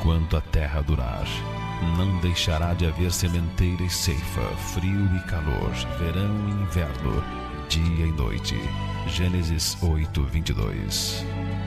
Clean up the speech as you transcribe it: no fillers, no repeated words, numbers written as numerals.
enquanto a terra durar. Não deixará de haver sementeira e ceifa, frio e calor, verão e inverno, dia e noite. Gênesis 8:22.